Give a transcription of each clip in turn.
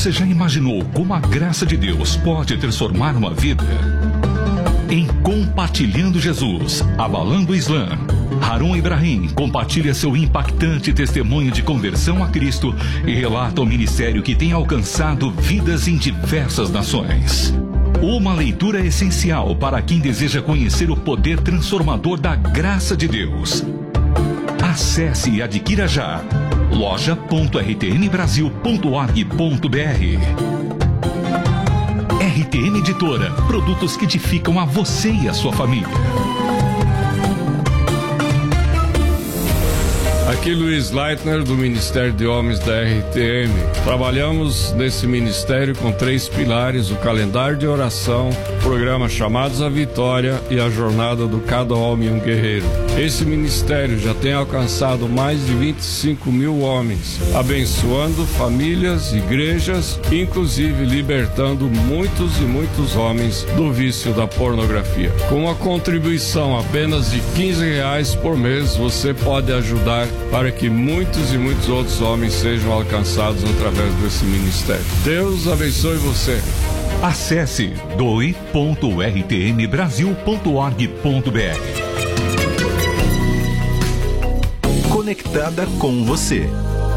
Você já imaginou como a graça de Deus pode transformar uma vida? Em Compartilhando Jesus, Abalando o Islã, Harun Ibrahim compartilha seu impactante testemunho de conversão a Cristo e relata o ministério que tem alcançado vidas em diversas nações. Uma leitura essencial para quem deseja conhecer o poder transformador da graça de Deus. Acesse e adquira já loja.rtnbrasil.org.br. RTN Editora, produtos que edificam a você e a sua família. Aqui Luiz Leitner, do Ministério de Homens da RTM. Trabalhamos nesse ministério com 3 pilares: o calendário de oração, o programa Chamados à Vitória e a jornada do Cada Homem um Guerreiro. Esse ministério já tem alcançado mais de 25 mil homens, abençoando famílias, igrejas, inclusive libertando muitos e muitos homens do vício da pornografia. Com uma contribuição apenas de R$15 por mês, você pode ajudar para que muitos e muitos outros homens sejam alcançados através desse ministério. Deus abençoe você. Acesse doe.rtnbrasil.org.br. Conectada com você.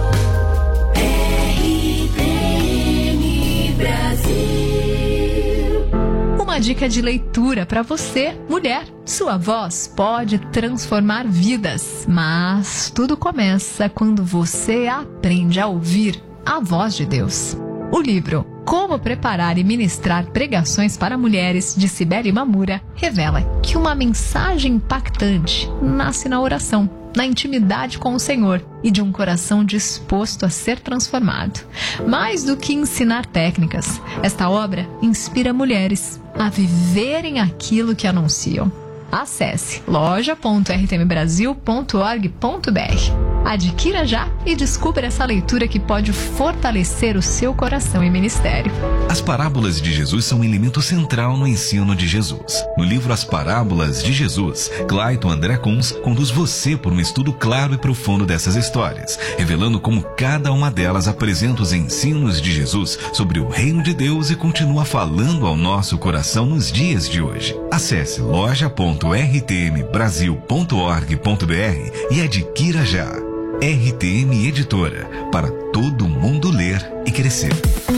RTN Brasil. Uma dica de leitura para você, mulher. Sua voz pode transformar vidas, mas tudo começa quando você aprende a ouvir a voz de Deus. O livro Como Preparar e Ministrar Pregações para Mulheres, de Cibele Mamura, revela que uma mensagem impactante nasce na oração, na intimidade com o Senhor e de um coração disposto a ser transformado. Mais do que ensinar técnicas, esta obra inspira mulheres a viverem aquilo que anunciam. Acesse loja.rtmbrasil.org.br. Adquira já e descubra essa leitura que pode fortalecer o seu coração e ministério. As parábolas de Jesus são um elemento central no ensino de Jesus. No livro As Parábolas de Jesus, Clayton André Kunz conduz você por um estudo claro e profundo dessas histórias, revelando como cada uma delas apresenta os ensinos de Jesus sobre o reino de Deus e continua falando ao nosso coração nos dias de hoje. Acesse loja.rtmbrasil.org.br e adquira já. RTM Editora, para todo mundo ler e crescer.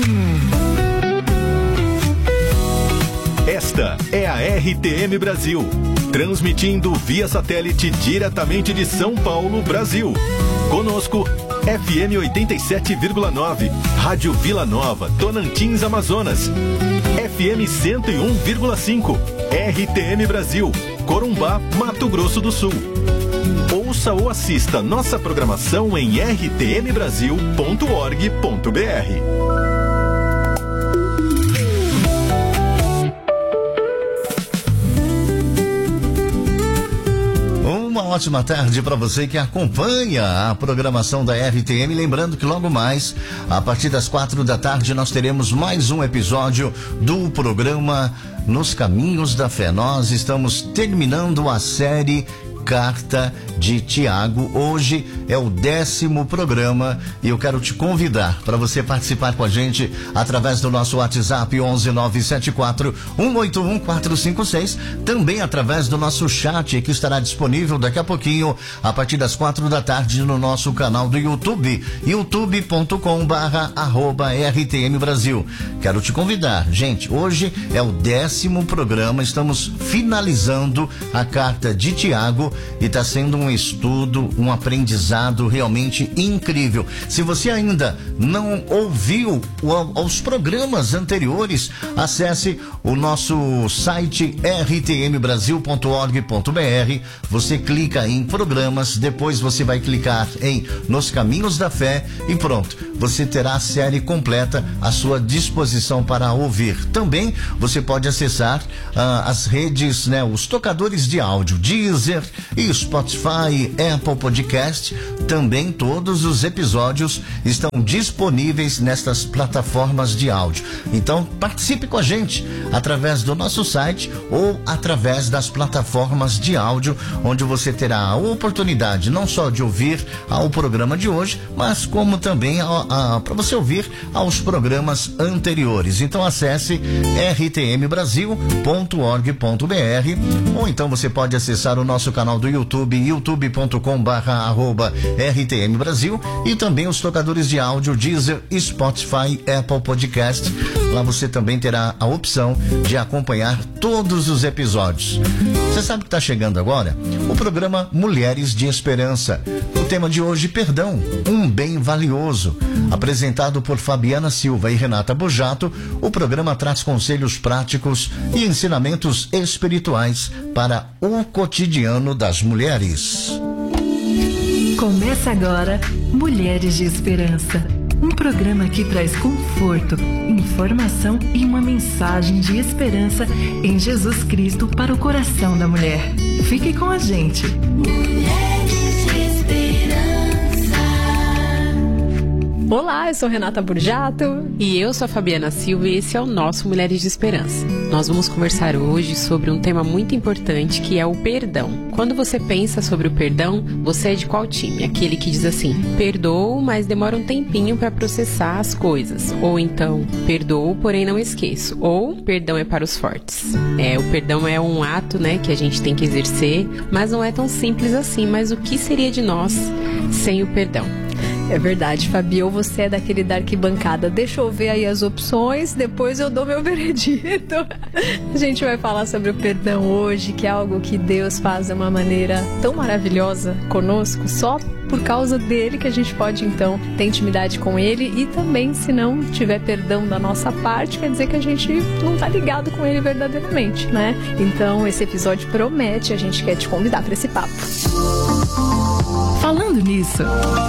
Esta é a RTM Brasil, transmitindo via satélite diretamente de São Paulo, Brasil. Conosco, FM 87,9, Rádio Vila Nova, Tonantins, Amazonas. FM 101,5, RTM Brasil, Corumbá, Mato Grosso do Sul. Ouça ou assista nossa programação em rtmbrasil.org.br. Uma ótima tarde para você que acompanha a programação da RTM. Lembrando que logo mais, a partir das 4 da tarde, nós teremos mais um episódio do programa Nos Caminhos da Fé. Nós estamos terminando a série Carta de Tiago. Hoje é o 10º programa e eu quero te convidar para você participar com a gente através do nosso WhatsApp 11974-181-456, também através do nosso chat que estará disponível daqui a pouquinho a partir das 4 da tarde no nosso canal do YouTube, youtube.com/RTM Brasil. Quero te convidar, gente, hoje é o 10º programa, estamos finalizando a Carta de Tiago e está sendo um estudo, um aprendizado realmente incrível. Se você ainda não ouviu os programas anteriores, acesse o nosso site rtmbrasil.org.br. Você clica em programas, depois você vai clicar em Nos Caminhos da Fé e pronto, você terá a série completa à sua disposição para ouvir. Também você pode acessar as redes, né, os tocadores de áudio, Deezer e Spotify, Apple Podcast. Também todos os episódios estão disponíveis nestas plataformas de áudio. Então participe com a gente através do nosso site ou através das plataformas de áudio, onde você terá a oportunidade não só de ouvir o programa de hoje, mas como também a para você ouvir aos programas anteriores. Então acesse rtmbrasil.org.br ou então você pode acessar o nosso canal do YouTube, youtube.com/rtmbrasil, e também os tocadores de áudio Deezer, Spotify, Apple Podcast. Lá você também terá a opção de acompanhar todos os episódios. Você sabe que está chegando agora o programa Mulheres de Esperança. O tema de hoje, perdão, um bem valioso. Apresentado por Fabiana Silva e Renata Bujato, o programa traz conselhos práticos e ensinamentos espirituais para o cotidiano das mulheres. Começa agora Mulheres de Esperança, um programa que traz conforto, informação e uma mensagem de esperança em Jesus Cristo para o coração da mulher. Fique com a gente. Mulheres de Esperança. Olá, eu sou Renata Burjato. E eu sou a Fabiana Silva e esse é o nosso Mulheres de Esperança. Nós vamos conversar hoje sobre um tema muito importante, que é o perdão. Quando você pensa sobre o perdão, você é de qual time? Aquele que diz assim: perdoo, mas demora um tempinho para processar as coisas. Ou então, perdoo, porém não esqueço. Ou, perdão é para os fortes. O perdão é um ato, que a gente tem que exercer, mas não é tão simples assim. Mas o que seria de nós sem o perdão? É verdade, Fabi, ou você é daquele da arquibancada, deixa eu ver aí as opções, depois eu dou meu veredito. A gente vai falar sobre o perdão hoje, que é algo que Deus faz de uma maneira tão maravilhosa conosco, só por causa dele que a gente pode então ter intimidade com ele, e também se não tiver perdão da nossa parte, quer dizer que a gente não tá ligado com ele verdadeiramente, né? Então esse episódio promete, a gente quer te convidar para esse papo. Falando nisso,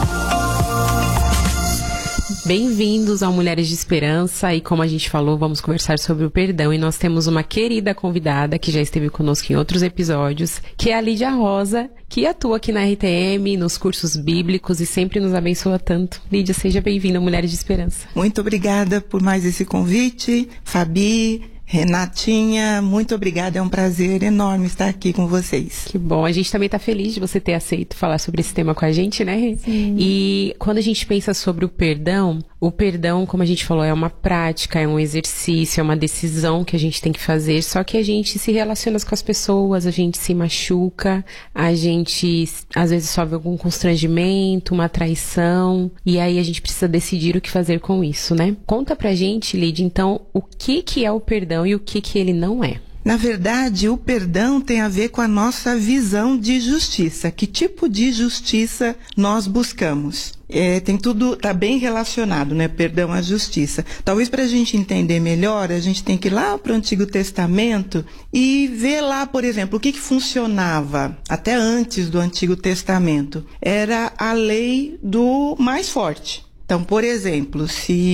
bem-vindos ao Mulheres de Esperança, e como a gente falou, vamos conversar sobre o perdão, e nós temos uma querida convidada que já esteve conosco em outros episódios, que é a Lídia Rosa, que atua aqui na RTM, nos cursos bíblicos e sempre nos abençoa tanto. Lídia, seja bem-vinda ao Mulheres de Esperança. Muito obrigada por mais esse convite, Fabi, Renatinha, muito obrigada, é um prazer enorme estar aqui com vocês. Que bom, a gente também está feliz de você ter aceito falar sobre esse tema com a gente, né? Sim. E quando a gente pensa sobre o perdão, como a gente falou, é uma prática, é um exercício, é uma decisão que a gente tem que fazer, só que a gente se relaciona com as pessoas, a gente se machuca, a gente às vezes sofre algum constrangimento, uma traição, e aí a gente precisa decidir o que fazer com isso, né? Conta pra gente, Lídia, então, o que é o perdão e o que ele não é. Na verdade, o perdão tem a ver com a nossa visão de justiça. Que tipo de justiça nós buscamos? Tem tudo, tá bem relacionado, né? Perdão à justiça. Talvez para a gente entender melhor, a gente tem que ir lá para o Antigo Testamento e ver lá, por exemplo, o que funcionava até antes do Antigo Testamento. Era a lei do mais forte. Então, por exemplo, se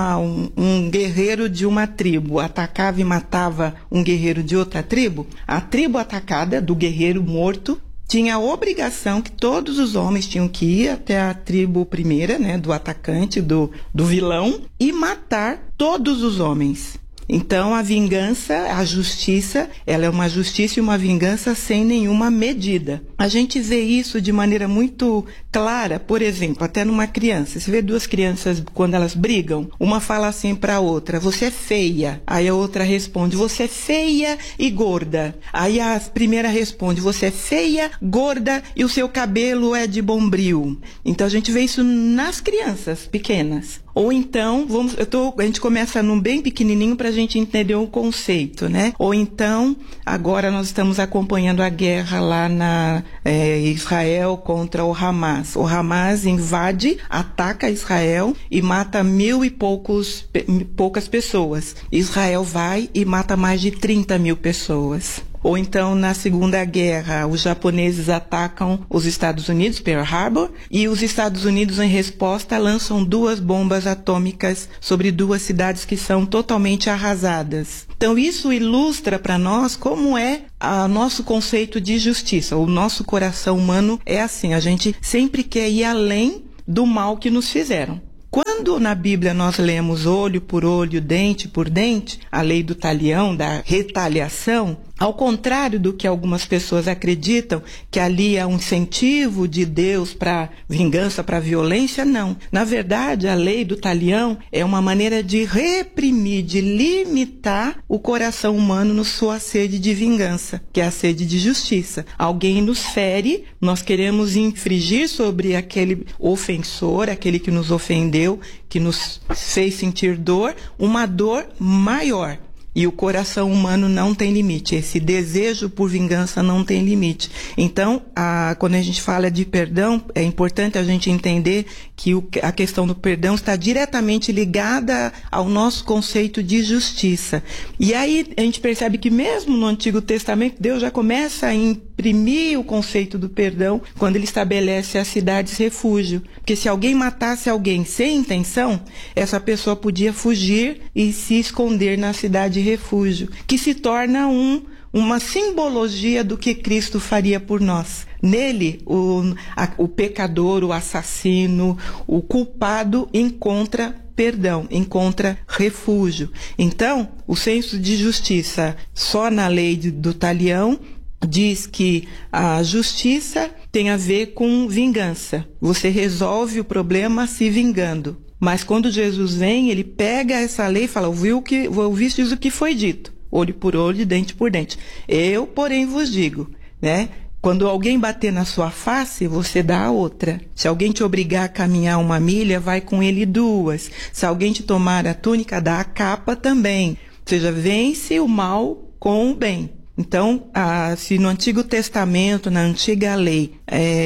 um guerreiro de uma tribo atacava e matava um guerreiro de outra tribo, a tribo atacada do guerreiro morto tinha a obrigação que todos os homens tinham que ir até a tribo primeira, né, do atacante, do vilão, e matar todos os homens. Então, a vingança, a justiça, ela é uma justiça e uma vingança sem nenhuma medida. A gente vê isso de maneira muito clara, por exemplo, até numa criança. Você vê duas crianças, quando elas brigam, uma fala assim para a outra: você é feia. Aí a outra responde: você é feia e gorda. Aí a primeira responde: você é feia, gorda e o seu cabelo é de bombril. Então, a gente vê isso nas crianças pequenas. Ou então, a gente começa num bem pequenininho para a gente entender o conceito, né? Ou então, agora nós estamos acompanhando a guerra lá na Israel contra o Hamas. O Hamas invade, ataca Israel e mata 1.000 e poucas pessoas. Israel vai e mata mais de 30 mil pessoas. Ou então, na Segunda Guerra, os japoneses atacam os Estados Unidos, Pearl Harbor, e os Estados Unidos, em resposta, lançam 2 bombas atômicas sobre 2 cidades que são totalmente arrasadas. Então, isso ilustra para nós como é o nosso conceito de justiça. O nosso coração humano é assim, a gente sempre quer ir além do mal que nos fizeram. Quando na Bíblia nós lemos olho por olho, dente por dente, a lei do talião, da retaliação, Ao contrário do que algumas pessoas acreditam, que ali é um incentivo de Deus para vingança, para violência, não. Na verdade, a lei do talião é uma maneira de reprimir, de limitar o coração humano na sua sede de vingança, que é a sede de justiça. Alguém nos fere, nós queremos infligir sobre aquele ofensor, aquele que nos ofendeu, que nos fez sentir dor, uma dor maior. E o coração humano não tem limite. Esse desejo por vingança não tem limite. Então, quando a gente fala de perdão, é importante a gente entender que a questão do perdão está diretamente ligada ao nosso conceito de justiça. E aí a gente percebe que mesmo no Antigo Testamento, Deus já começa a imprimir o conceito do perdão quando ele estabelece as cidades refúgio. Porque se alguém matasse alguém sem intenção, essa pessoa podia fugir e se esconder na cidade refúgio, que se torna uma simbologia do que Cristo faria por nós. Nele, o pecador, o assassino, o culpado encontra perdão, encontra refúgio. Então, o senso de justiça, só na lei do talião, diz que a justiça tem a ver com vingança. Você resolve o problema se vingando. Mas quando Jesus vem, ele pega essa lei e fala, ouvistes o que foi dito, olho por olho, dente por dente. Eu, porém, vos digo, né? Quando alguém bater na sua face, você dá a outra. Se alguém te obrigar a caminhar 1 milha, vai com ele 2. Se alguém te tomar a túnica, dá a capa também. Ou seja, vence o mal com o bem. Então, se no Antigo Testamento, na antiga lei,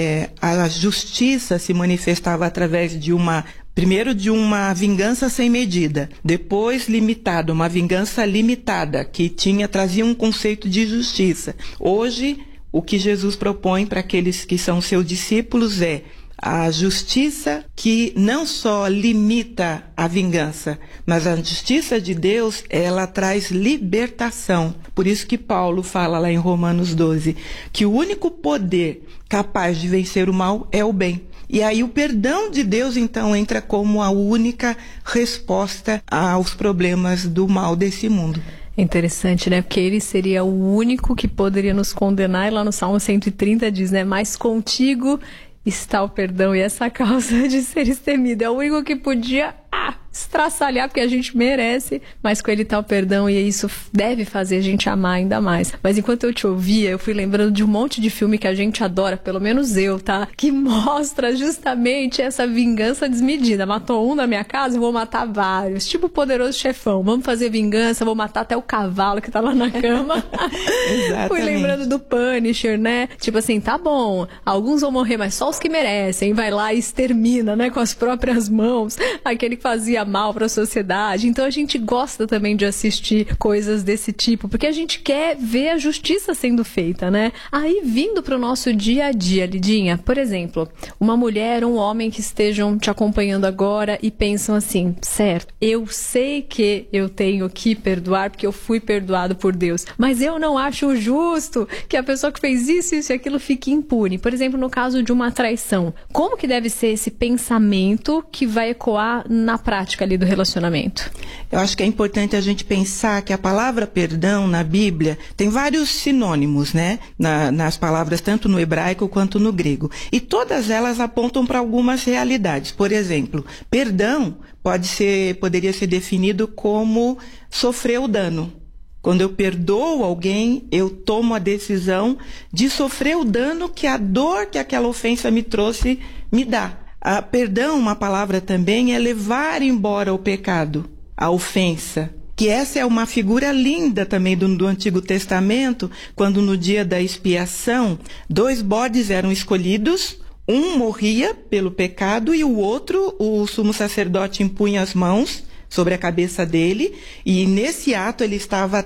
a justiça se manifestava através primeiro de uma vingança sem medida, depois limitada, uma vingança limitada, que trazia um conceito de justiça. Hoje, o que Jesus propõe para aqueles que são seus discípulos é a justiça que não só limita a vingança, mas a justiça de Deus, ela traz libertação. Por isso que Paulo fala lá em Romanos 12, que o único poder capaz de vencer o mal é o bem. E aí o perdão de Deus, então, entra como a única resposta aos problemas do mal desse mundo. Interessante, né? Porque ele seria o único que poderia nos condenar. E lá no Salmo 130 diz, né? Mas contigo está o perdão e essa causa de seres temido. É o único que podia estraçalhar, porque a gente merece, mas com ele está o perdão e isso deve fazer a gente amar ainda mais. Mas enquanto eu te ouvia, eu fui lembrando de um monte de filme que a gente adora, pelo menos eu, tá? Que mostra justamente essa vingança desmedida. Matou um na minha casa, eu vou matar vários. Tipo o Poderoso Chefão. Vamos fazer vingança, vou matar até o cavalo que tá lá na cama. Exatamente. Fui lembrando do Punisher, né? Tipo assim, tá bom, alguns vão morrer, mas só os que merecem. Vai lá e extermina, né? Com as próprias mãos. Aquele que fazia mal para a sociedade. Então a gente gosta também de assistir coisas desse tipo, porque a gente quer ver a justiça sendo feita, né? Aí vindo para o nosso dia a dia, Lidinha, por exemplo, uma mulher ou um homem que estejam te acompanhando agora e pensam assim, certo, eu sei que eu tenho que perdoar porque eu fui perdoado por Deus, mas eu não acho justo que a pessoa que fez isso e aquilo fique impune. Por exemplo, no caso de uma traição, como que deve ser esse pensamento que vai ecoar na prática ali do relacionamento? Eu acho que é importante a gente pensar que a palavra perdão na Bíblia tem vários sinônimos, né? Nas palavras, tanto no hebraico quanto no grego. E todas elas apontam para algumas realidades. Por exemplo, perdão poderia ser definido como sofrer o dano. Quando eu perdoo alguém, eu tomo a decisão de sofrer o dano que a dor que aquela ofensa me trouxe me dá. Perdão, uma palavra também, é levar embora o pecado, a ofensa. Que essa é uma figura linda também do Antigo Testamento, quando no dia da expiação, 2 bodes eram escolhidos, um morria pelo pecado e o outro, o sumo sacerdote impunha as mãos sobre a cabeça dele, e nesse ato ele estava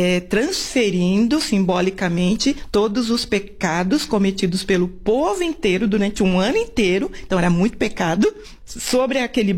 transferindo simbolicamente todos os pecados cometidos pelo povo inteiro durante um ano inteiro, então era muito pecado, sobre aquele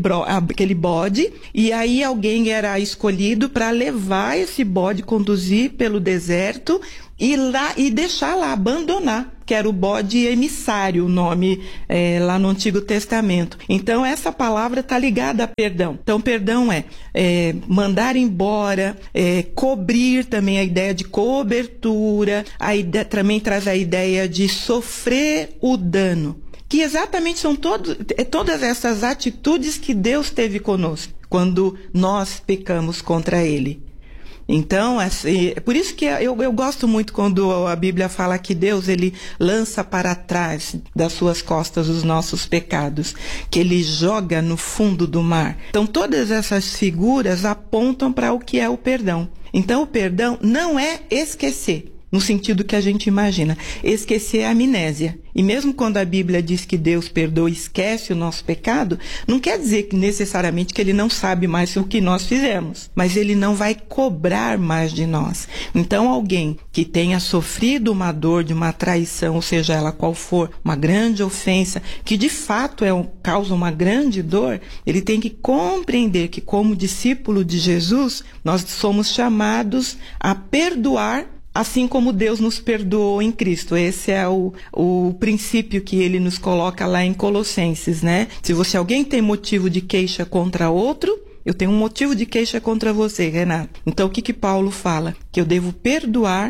bode, e aí alguém era escolhido para levar esse bode, conduzir pelo deserto e deixar lá, abandonar. que era o bode emissário, o nome lá no Antigo Testamento. Então, essa palavra está ligada a perdão. Então, perdão é mandar embora, cobrir também, a ideia de cobertura, também traz a ideia de sofrer o dano. Que exatamente são todas essas atitudes que Deus teve conosco quando nós pecamos contra Ele. Então, é por isso que eu gosto muito quando a Bíblia fala que Deus, Ele lança para trás das suas costas os nossos pecados, que Ele joga no fundo do mar. Então, todas essas figuras apontam para o que é o perdão. Então, o perdão não é esquecer, no sentido que a gente imagina. Esquecer é amnésia. E mesmo quando a Bíblia diz que Deus perdoa e esquece o nosso pecado, não quer dizer que necessariamente que Ele não sabe mais o que nós fizemos, mas Ele não vai cobrar mais de nós. Então, alguém que tenha sofrido uma dor de uma traição, ou seja ela qual for, uma grande ofensa, que de fato causa uma grande dor, ele tem que compreender que, como discípulo de Jesus, nós somos chamados a perdoar assim como Deus nos perdoou em Cristo. Esse é o princípio que ele nos coloca lá em Colossenses, né? Se alguém tem motivo de queixa contra outro, eu tenho um motivo de queixa contra você, Renato. Então, o que Paulo fala? Que eu devo perdoar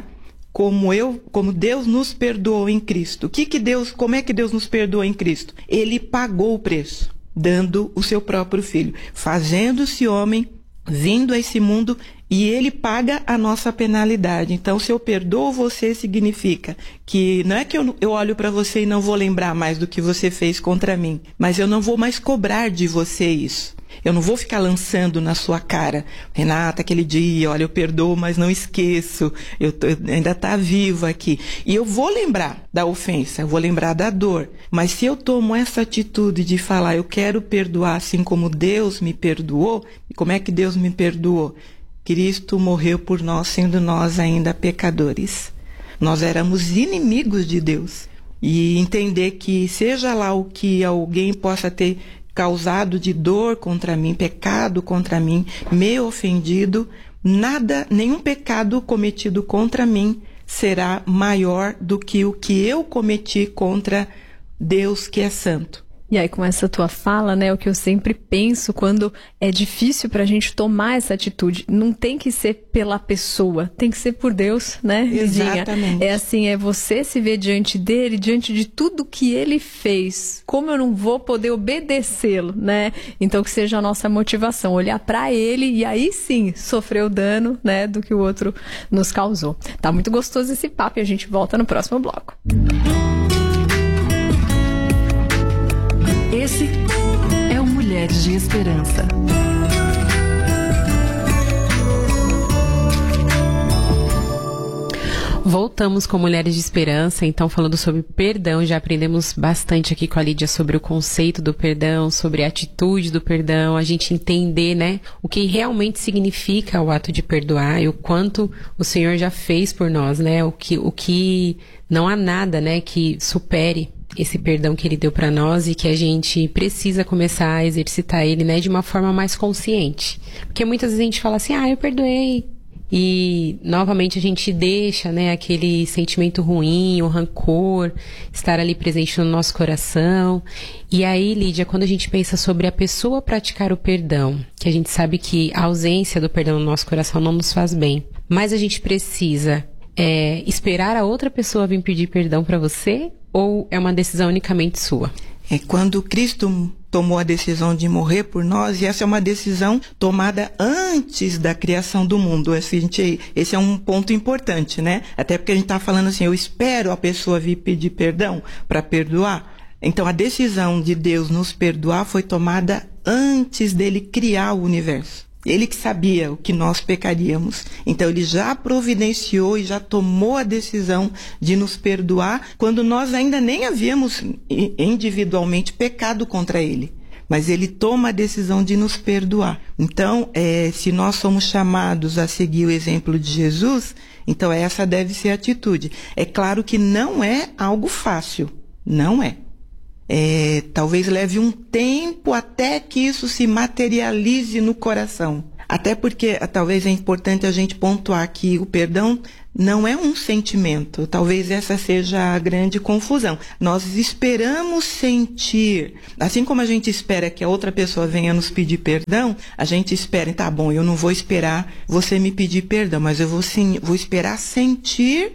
como Deus nos perdoou em Cristo. Como é que Deus nos perdoou em Cristo? Ele pagou o preço, dando o seu próprio filho, fazendo-se homem, vindo a esse mundo, e ele paga a nossa penalidade. Então, se eu perdoo você, significa que não é que eu olho para você e não vou lembrar mais do que você fez contra mim, mas eu não vou mais cobrar de você isso. Eu não vou ficar lançando na sua cara, Renata, aquele dia, olha, eu perdoo, mas não esqueço, ainda está vivo aqui. E eu vou lembrar da ofensa, eu vou lembrar da dor. Mas se eu tomo essa atitude de falar, eu quero perdoar assim como Deus me perdoou, e como é que Deus me perdoou? Cristo morreu por nós, sendo nós ainda pecadores. Nós éramos inimigos de Deus. E entender que seja lá o que alguém possa ter causado de dor contra mim, pecado contra mim, me ofendido, nenhum pecado cometido contra mim será maior do que o que eu cometi contra Deus, que é santo. E aí, com essa tua fala, né, o que eu sempre penso quando é difícil pra gente tomar essa atitude, não tem que ser pela pessoa, tem que ser por Deus, né, Lidinha? Exatamente. É assim, é você se ver diante dele, diante de tudo que ele fez. Como eu não vou poder obedecê-lo, né? Então, que seja a nossa motivação, olhar pra ele e aí sim sofrer o dano, né, do que o outro nos causou. Tá muito gostoso esse papo e a gente volta no próximo bloco. Esse é o Mulheres de Esperança. Voltamos com Mulheres de Esperança, então falando sobre perdão, já aprendemos bastante aqui com a Lídia sobre o conceito do perdão, sobre a atitude do perdão, a gente entender, né, o que realmente significa o ato de perdoar e o quanto o Senhor já fez por nós, né, o que não há nada, né, que supere esse perdão que ele deu para nós e que a gente precisa começar a exercitar ele, né, de uma forma mais consciente. Porque muitas vezes a gente fala assim, eu perdoei. E novamente a gente deixa, né, aquele sentimento ruim, o rancor, estar ali presente no nosso coração. E aí, Lídia, quando a gente pensa sobre a pessoa praticar o perdão, que a gente sabe que a ausência do perdão no nosso coração não nos faz bem, mas a gente precisa esperar a outra pessoa vir pedir perdão para você? Ou é uma decisão unicamente sua? É quando Cristo tomou a decisão de morrer por nós, e essa é uma decisão tomada antes da criação do mundo. Esse é um ponto importante, né? Até porque a gente está falando assim, eu espero a pessoa vir pedir perdão para perdoar. Então, a decisão de Deus nos perdoar foi tomada antes dele criar o universo. Ele que sabia o que nós pecaríamos. Então, ele já providenciou e já tomou a decisão de nos perdoar quando nós ainda nem havíamos individualmente pecado contra ele. Mas ele toma a decisão de nos perdoar. Então, se nós somos chamados a seguir o exemplo de Jesus, então essa deve ser a atitude. É claro que não é algo fácil. Não é. Talvez leve um tempo até que isso se materialize no coração. Até porque talvez é importante a gente pontuar que o perdão não é um sentimento. Talvez essa seja a grande confusão. Nós esperamos sentir, assim como a gente espera que a outra pessoa venha nos pedir perdão, a gente espera, tá bom, eu não vou esperar você me pedir perdão, mas eu vou esperar sentir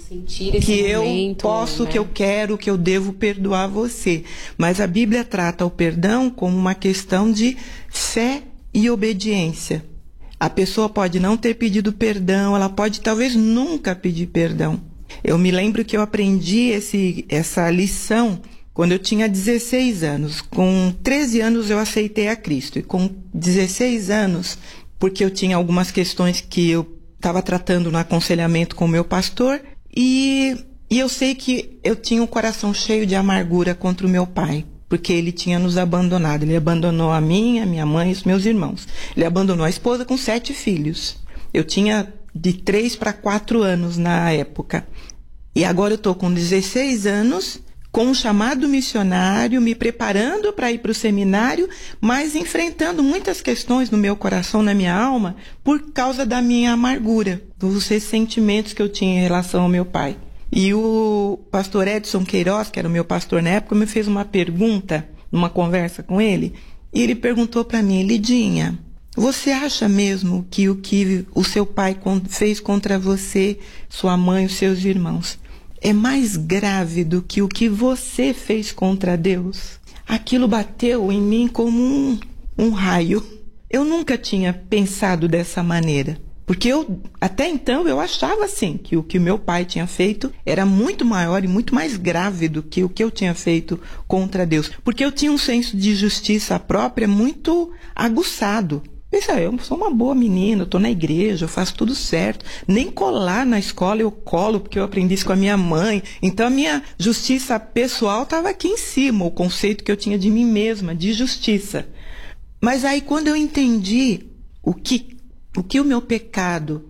que eu posso, que eu quero, que eu devo perdoar você. Mas a Bíblia trata o perdão como uma questão de fé e obediência. A pessoa pode não ter pedido perdão, ela pode talvez nunca pedir perdão. Eu me lembro que eu aprendi essa lição quando eu tinha 16 anos. Com 13 anos eu aceitei a Cristo. E com 16 anos, porque eu tinha algumas questões que eu estava tratando no aconselhamento com o meu pastor, e eu sei que eu tinha um coração cheio de amargura contra o meu pai, porque ele tinha nos abandonado. Ele abandonou a mim, a minha mãe e os meus irmãos. Ele abandonou a esposa com 7 filhos. Eu tinha de 3 para 4 anos na época. E agora eu estou com 16 anos, com um chamado missionário, me preparando para ir para o seminário, mas enfrentando muitas questões no meu coração, na minha alma, por causa da minha amargura, dos ressentimentos que eu tinha em relação ao meu pai. E o pastor Edson Queiroz, que era o meu pastor na época, me fez uma pergunta, numa conversa com ele, e ele perguntou para mim: Lidinha, você acha mesmo que o que o seu pai fez contra você, sua mãe e os seus irmãos é mais grave do que o que você fez contra Deus? Aquilo bateu em mim como um raio. Eu nunca tinha pensado dessa maneira. Porque até então eu achava assim, que o que meu pai tinha feito era muito maior e muito mais grave do que o que eu tinha feito contra Deus. Porque eu tinha um senso de justiça própria muito aguçado. Pensa, eu sou uma boa menina, eu estou na igreja, eu faço tudo certo. Nem colar na escola eu colo, porque eu aprendi isso com a minha mãe. Então a minha justiça pessoal estava aqui em cima, o conceito que eu tinha de mim mesma, de justiça. Mas aí quando eu entendi o que o meu pecado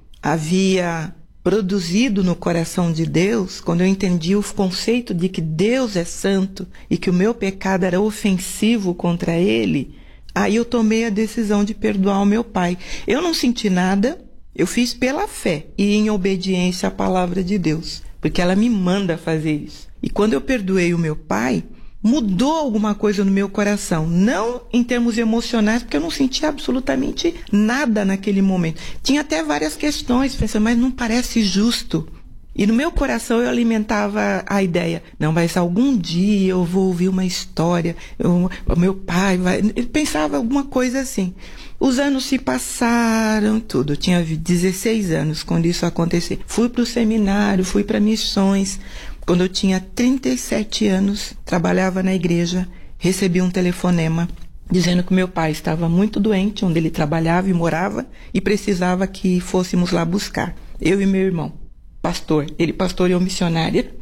havia produzido no coração de Deus, quando eu entendi o conceito de que Deus é santo e que o meu pecado era ofensivo contra Ele, aí eu tomei a decisão de perdoar o meu pai. Eu não senti nada, eu fiz pela fé e em obediência à palavra de Deus, porque ela me manda fazer isso. E quando eu perdoei o meu pai, mudou alguma coisa no meu coração. Não em termos emocionais, porque eu não sentia absolutamente nada naquele momento. Tinha até várias questões, pensando, mas não parece justo. E no meu coração eu alimentava a ideia, não, mas algum dia eu vou ouvir uma história, o meu pai vai... Eu pensava alguma coisa assim. Os anos se passaram, tudo. Eu tinha 16 anos quando isso aconteceu. Fui para o seminário, fui para missões. Quando eu tinha 37 anos, trabalhava na igreja, recebi um telefonema dizendo que meu pai estava muito doente, onde ele trabalhava e morava, e precisava que fôssemos lá buscar. Eu e meu irmão, pastor. Ele pastor e eu missionária.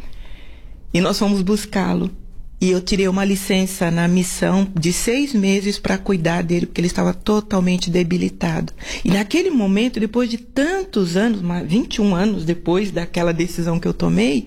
E nós fomos buscá-lo. E eu tirei uma licença na missão de 6 meses para cuidar dele, porque ele estava totalmente debilitado. E naquele momento, depois de tantos anos, 21 anos depois daquela decisão que eu tomei,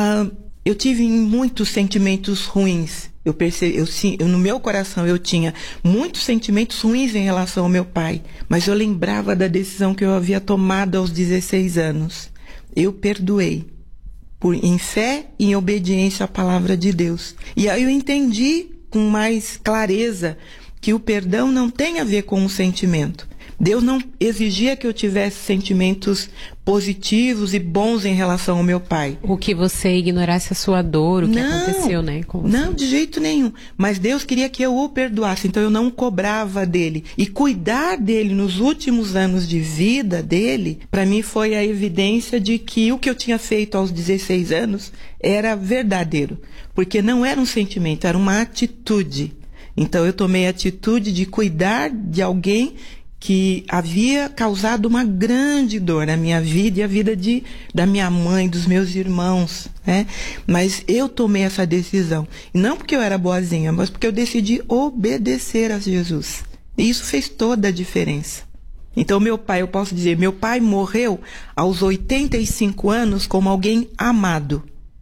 eu tive muitos sentimentos ruins. Eu percebi, no meu coração eu tinha muitos sentimentos ruins em relação ao meu pai, mas eu lembrava da decisão que eu havia tomado aos 16 anos. Eu perdoei. Em fé e em obediência à palavra de Deus. E aí eu entendi com mais clareza que o perdão não tem a ver com um sentimento. Deus não exigia que eu tivesse sentimentos positivos e bons em relação ao meu pai. O que você ignorasse a sua dor, o que aconteceu, né? Com você. Não, de jeito nenhum. Mas Deus queria que eu o perdoasse, então eu não cobrava dele. E cuidar dele nos últimos anos de vida dele, para mim foi a evidência de que o que eu tinha feito aos 16 anos era verdadeiro. Porque não era um sentimento, era uma atitude. Então eu tomei a atitude de cuidar de alguém que havia causado uma grande dor na minha vida e a vida da minha mãe, dos meus irmãos, né? Mas eu tomei essa decisão. E não porque eu era boazinha, mas porque eu decidi obedecer a Jesus. E isso fez toda a diferença. Então meu pai, eu posso dizer, meu pai morreu aos 85 anos como alguém amado.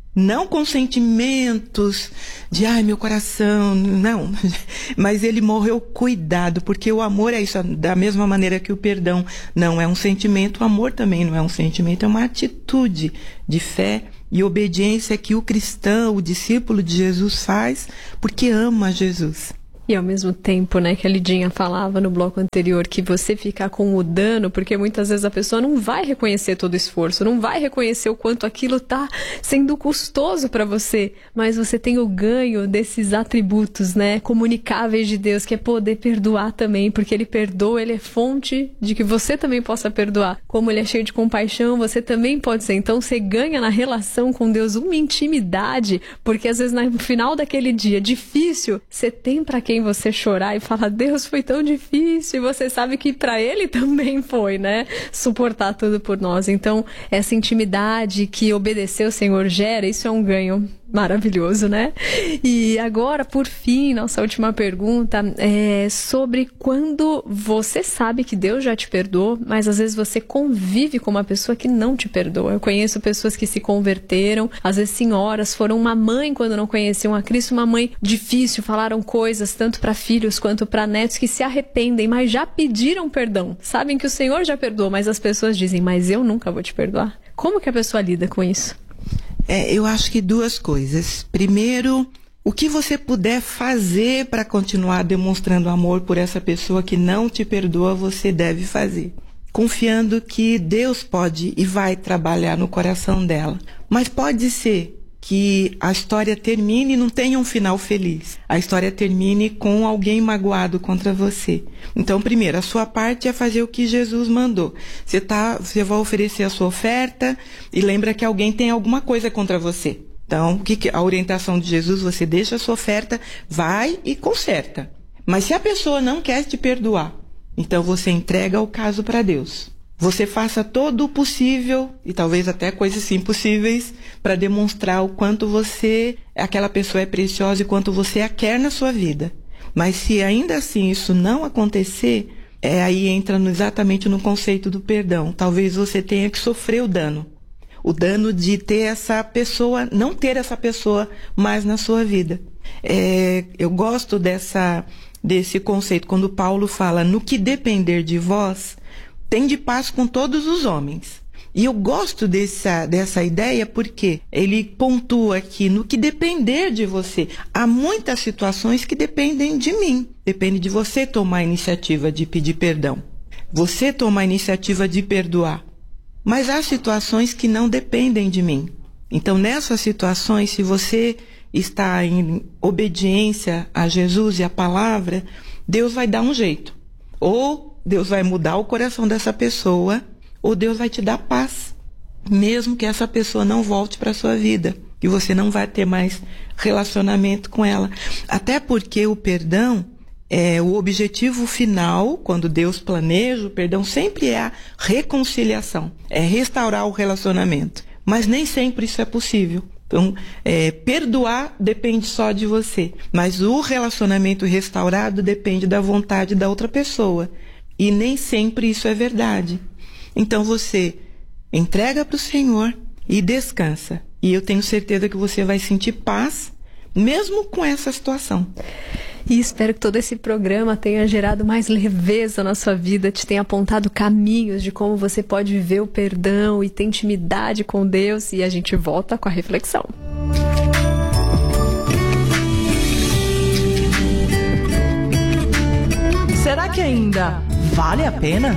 Não com sentimentos de, ai, meu coração, não. Mas ele morreu cuidado, porque o amor é isso, da mesma maneira que o perdão não é um sentimento, o amor também não é um sentimento, é uma atitude de fé e obediência que o cristão, o discípulo de Jesus faz, porque ama Jesus. E ao mesmo tempo, né, que a Lidinha falava no bloco anterior, que você ficar com o dano, porque muitas vezes a pessoa não vai reconhecer todo o esforço, não vai reconhecer o quanto aquilo tá sendo custoso para você, mas você tem o ganho desses atributos, né, comunicáveis de Deus, que é poder perdoar também, porque ele perdoa, ele é fonte de que você também possa perdoar. Como ele é cheio de compaixão, você também pode ser. Então você ganha na relação com Deus uma intimidade, porque às vezes no final daquele dia difícil, você tem para quem você chorar e falar, Deus, foi tão difícil, e você sabe que para ele também foi, né? Suportar tudo por nós. Então, essa intimidade que obedecer o Senhor gera, isso é um ganho maravilhoso, né? E agora, por fim, nossa última pergunta é sobre quando você sabe que Deus já te perdoou, mas às vezes você convive com uma pessoa que não te perdoa. Eu conheço pessoas que se converteram, às vezes senhoras, foram uma mãe quando não conheciam a Cristo, uma mãe difícil, falaram coisas tanto para filhos quanto para netos que se arrependem, mas já pediram perdão. Sabem que o Senhor já perdoou, mas as pessoas dizem, mas eu nunca vou te perdoar. Como que a pessoa lida com isso? Eu acho que duas coisas. Primeiro, o que você puder fazer para continuar demonstrando amor por essa pessoa que não te perdoa, você deve fazer. Confiando que Deus pode e vai trabalhar no coração dela. Mas pode ser que a história termine e não tenha um final feliz. A história termine com alguém magoado contra você. Então, primeiro, a sua parte é fazer o que Jesus mandou. Você vai oferecer a sua oferta e lembra que alguém tem alguma coisa contra você. Então, a orientação de Jesus, você deixa a sua oferta, vai e conserta. Mas se a pessoa não quer te perdoar, então você entrega o caso para Deus. Você faça todo o possível, e talvez até coisas impossíveis, para demonstrar o quanto aquela pessoa é preciosa e quanto você a quer na sua vida. Mas se ainda assim isso não acontecer, aí entra exatamente no conceito do perdão. Talvez você tenha que sofrer o dano de ter essa pessoa, não ter essa pessoa mais na sua vida. Eu gosto desse conceito, quando Paulo fala, no que depender de vós, tende paz com todos os homens. E eu gosto dessa ideia porque ele pontua aqui, no que depender de você. Há muitas situações que dependem de mim. Depende de você tomar a iniciativa de pedir perdão. Você tomar a iniciativa de perdoar. Mas há situações que não dependem de mim. Então, nessas situações, se você está em obediência a Jesus e à palavra, Deus vai dar um jeito. Ou Deus vai mudar o coração dessa pessoa, ou Deus vai te dar paz, mesmo que essa pessoa não volte para a sua vida, que você não vai ter mais relacionamento com ela. Até porque o perdão o objetivo final, quando Deus planeja o perdão, sempre é a reconciliação, é restaurar o relacionamento. Mas nem sempre isso é possível. Então, perdoar depende só de você, mas o relacionamento restaurado depende da vontade da outra pessoa. E nem sempre isso é verdade. Então você entrega para o Senhor e descansa. E eu tenho certeza que você vai sentir paz, mesmo com essa situação. E espero que todo esse programa tenha gerado mais leveza na sua vida, te tenha apontado caminhos de como você pode viver o perdão e ter intimidade com Deus. E a gente volta com a reflexão. Será que ainda vale a pena?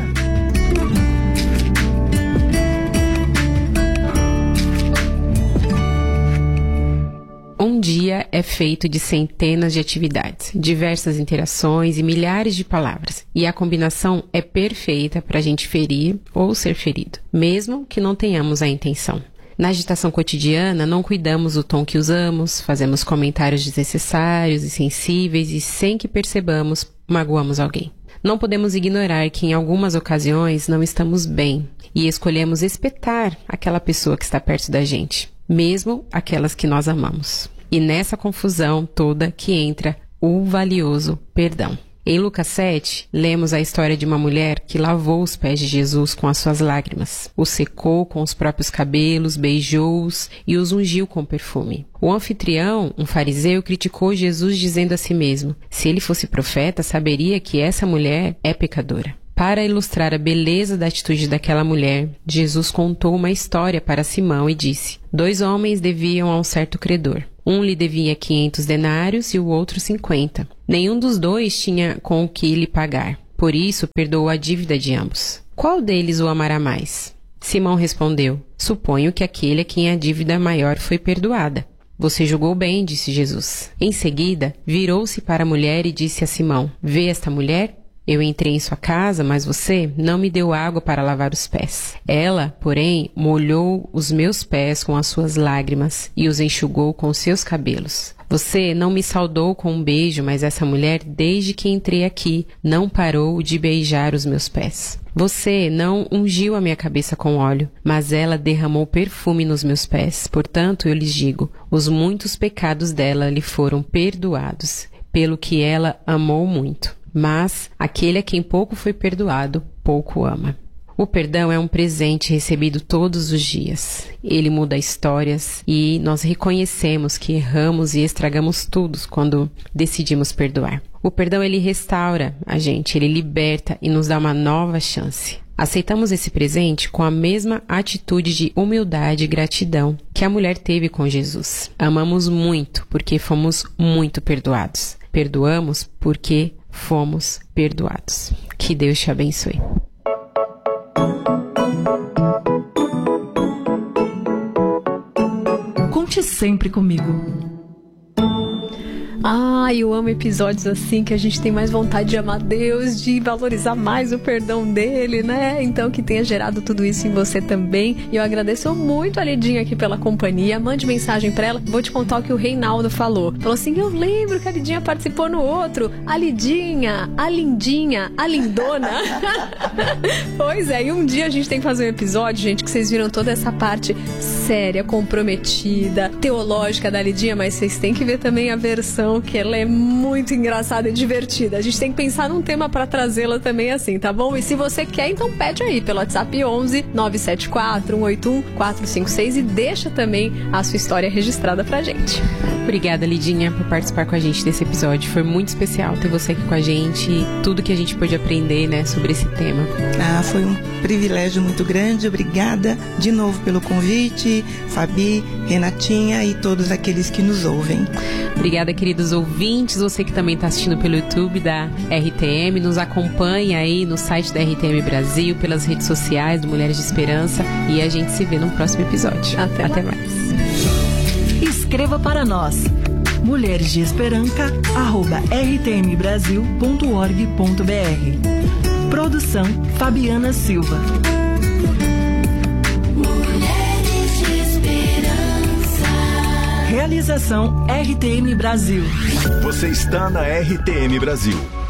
Um dia é feito de centenas de atividades, diversas interações e milhares de palavras. E a combinação é perfeita para a gente ferir ou ser ferido, mesmo que não tenhamos a intenção. Na agitação cotidiana, não cuidamos do tom que usamos, fazemos comentários desnecessários e sensíveis e, sem que percebamos, magoamos alguém. Não podemos ignorar que em algumas ocasiões não estamos bem e escolhemos espetar aquela pessoa que está perto da gente, mesmo aquelas que nós amamos. E nessa confusão toda que entra o valioso perdão. Em Lucas 7, lemos a história de uma mulher que lavou os pés de Jesus com as suas lágrimas, os secou com os próprios cabelos, beijou-os e os ungiu com perfume. O anfitrião, um fariseu, criticou Jesus dizendo a si mesmo: se ele fosse profeta, saberia que essa mulher é pecadora. Para ilustrar a beleza da atitude daquela mulher, Jesus contou uma história para Simão e disse: 2 homens deviam a um certo credor. Um lhe devia 500 denários e o outro 50. Nenhum dos dois tinha com o que lhe pagar. Por isso, perdoou a dívida de ambos. Qual deles o amará mais? Simão respondeu: suponho que aquele a quem a dívida maior foi perdoada. Você julgou bem, disse Jesus. Em seguida, virou-se para a mulher e disse a Simão: vê esta mulher? Eu entrei em sua casa, mas você não me deu água para lavar os pés. Ela, porém, molhou os meus pés com as suas lágrimas e os enxugou com os seus cabelos. Você não me saudou com um beijo, mas essa mulher, desde que entrei aqui, não parou de beijar os meus pés. Você não ungiu a minha cabeça com óleo, mas ela derramou perfume nos meus pés. Portanto, eu lhes digo, os muitos pecados dela lhe foram perdoados, pelo que ela amou muito. Mas aquele a quem pouco foi perdoado, pouco ama. O perdão é um presente recebido todos os dias. Ele muda histórias e nós reconhecemos que erramos e estragamos tudo quando decidimos perdoar. O perdão, ele restaura a gente, ele liberta e nos dá uma nova chance. Aceitamos esse presente com a mesma atitude de humildade e gratidão que a mulher teve com Jesus. Amamos muito porque fomos muito perdoados. Perdoamos porque fomos perdoados. Que Deus te abençoe. Conte sempre comigo. Eu amo episódios assim que a gente tem mais vontade de amar Deus, de valorizar mais o perdão dele, né? Então que tenha gerado tudo isso em você também. E eu agradeço muito a Lidinha aqui pela companhia. Mande mensagem pra ela. Vou te contar o que o Reinaldo falou. Falou assim: eu lembro que a Lidinha participou no outro. A Lidinha, a lindinha, a lindona. Pois é, e um dia a gente tem que fazer um episódio, gente, que vocês viram toda essa parte séria, comprometida, teológica da Lidinha, mas vocês têm que ver também a versão que ela é muito engraçada e divertida. A gente tem que pensar num tema pra trazê-la também assim, tá bom? E se você quer, então pede aí pelo WhatsApp 11 974 181 456 e deixa também a sua história registrada pra gente. Obrigada, Lidinha, por participar com a gente desse episódio. Foi muito especial ter você aqui com a gente e tudo que a gente pôde aprender, né, sobre esse tema. Foi um privilégio muito grande. Obrigada de novo pelo convite, Fabi, Renatinha e todos aqueles que nos ouvem. Obrigada, queridos ouvintes. Você que também está assistindo pelo YouTube da RTM, nos acompanha aí no site da RTM Brasil, pelas redes sociais do Mulheres de Esperança, e a gente se vê no próximo episódio. Até mais. Escreva para nós, mulheresdeesperanca@rtmbrasil.org.br. Produção Fabiana Silva. Mulheres de Esperança. Realização RTM Brasil. Você está na RTM Brasil.